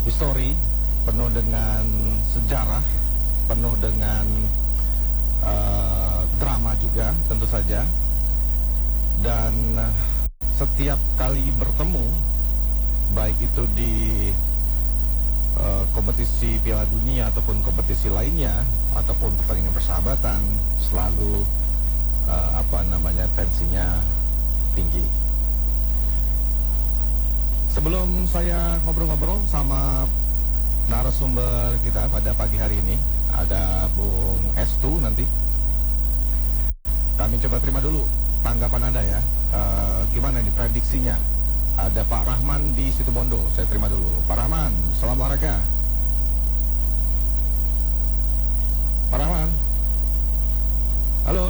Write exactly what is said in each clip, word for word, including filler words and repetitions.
histori, penuh dengan sejarah, penuh dengan uh, drama juga tentu saja. Dan uh, setiap kali bertemu, baik itu di uh, kompetisi Piala Dunia ataupun kompetisi lainnya, ataupun pertandingan persahabatan, selalu uh, apa namanya tensinya tinggi. Sebelum saya ngobrol-ngobrol sama narasumber kita pada pagi hari ini, ada Bung Estu nanti. Kami coba terima dulu tanggapan Anda ya. Uh, gimana nih prediksinya? Ada Pak Rahman di Situbondo. Saya terima dulu. Pak Rahman, salam olahraga. Pak Rahman. Halo.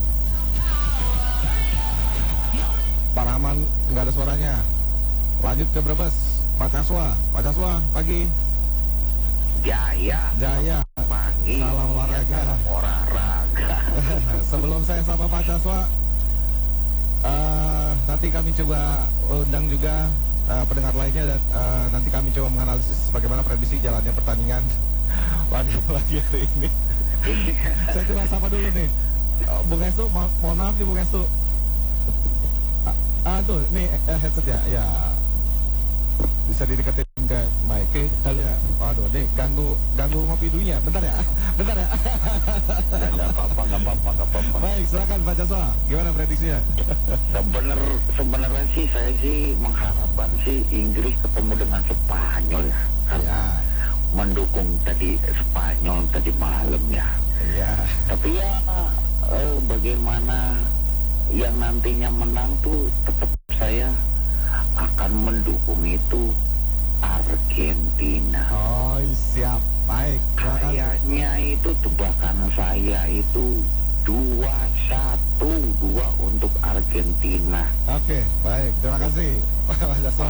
Pak Rahman nggak ada suaranya. Lanjut ke Brebes, Pak Caswa. Pak Caswa, pagi. Jaya. Jaya. Pagi. Salam olahraga. Ya, salam olahraga. Sebelum saya sapa Pak Caswa, uh, nanti kami coba undang juga uh, pendengar lainnya dan uh, nanti kami coba menganalisis bagaimana prediksi jalannya pertandingan pada pagi hari ini. Saya coba sapa dulu nih, uh, Bung Estu. Mo mohon maaf nih Bung Estu. Ah, tuh, nih uh, headset ya, ya. Bisa didekatin ke mic kali ya. Waduh, nih ganggu ganggu ngopi dulunya. Bentar ya. Bentar ya. Enggak apa-apa, enggak apa-apa, enggak apa-apa. Baik, silakan Pak Caswa. Gimana prediksinya? Sebenar sebenarnya sih saya sih mengharapkan sih Inggris ketemu dengan Spanyol ya. Karena Ya. mendukung tadi Spanyol tadi malam ya. Iya. Tapi ya eh, bagaimana yang nantinya menang tuh tetap saya akan mendukung itu Argentina. Oh, siap. Baik. Terima kasih. Kayaknya itu tebakan saya itu dua satu dua untuk Argentina. Oke, baik. Terima kasih Pak Caswa.